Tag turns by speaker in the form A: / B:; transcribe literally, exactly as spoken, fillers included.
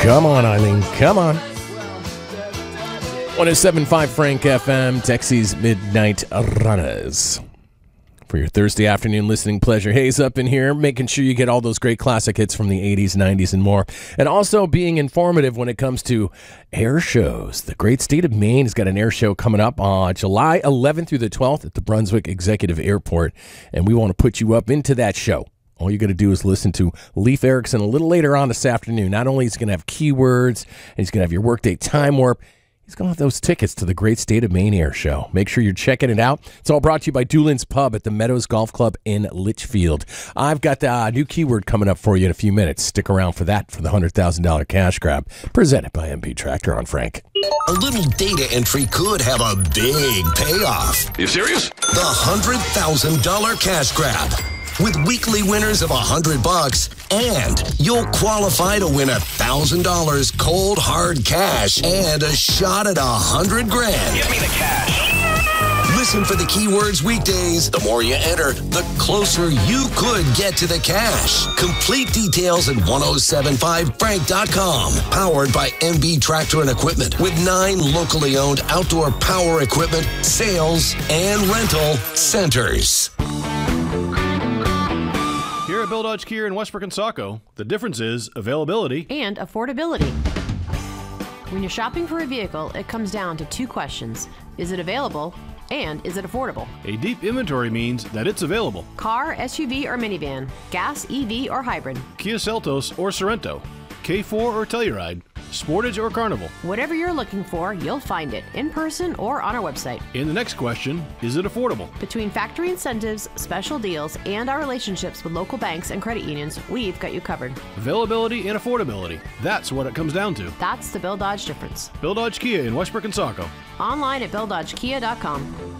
A: Come on, Eileen. Come on. one oh seven point five Frank F M, Texie's Midnight Runners. For your Thursday afternoon listening pleasure. Hayes up in here, making sure you get all those great classic hits from the eighties, nineties, and more. And also being informative when it comes to air shows. The great state of Maine has got an air show coming up on July eleventh through the twelfth at the Brunswick Executive Airport. And we want to put you up into that show. All you got to do is listen to Leif Erikson a little later on this afternoon. Not only is he going to have keywords, and he's going to have your Workday Time Warp, he's going to have those tickets to the Great State of Maine Air Show. Make sure you're checking it out. It's all brought to you by Doolin's Pub at the Meadows Golf Club in Litchfield. I've got the uh, new keyword coming up for you in a few minutes. Stick around for that for the one hundred thousand dollars cash grab presented by M P Tractor on Frank.
B: A little data entry could have a big payoff.
C: You serious?
B: The one hundred thousand dollars cash grab. With weekly winners of one hundred bucks, and you'll qualify to win one thousand dollars cold hard cash and a shot at one hundred grand.
C: Give me the cash.
B: Listen for the keywords weekdays. The more you enter, the closer you could get to the cash. Complete details at ten seventy-five frank dot com. Powered by M B Tractor and Equipment with nine locally owned outdoor power equipment, sales, and rental centers.
D: Here at Bill Dodge Kia in Westbrook and Saco, the difference is availability
E: and affordability. When you're shopping for a vehicle, it comes down to two questions. Is it available? And is it affordable?
D: A deep inventory means that it's available.
E: Car, S U V, or minivan, gas, E V, or hybrid,
D: Kia Seltos or Sorento, K four or Telluride, Sportage or Carnival.
E: whatever you're looking for, you'll find it in person or on our website.
D: And the next question, is it affordable?
E: Between factory incentives, special deals, and our relationships with local banks and credit unions, we've got you covered.
D: Availability and affordability. That's what it comes down to.
E: That's the Bill Dodge difference.
D: Bill Dodge Kia in Westbrook and Saco.
E: Online at bill dodge kia dot com.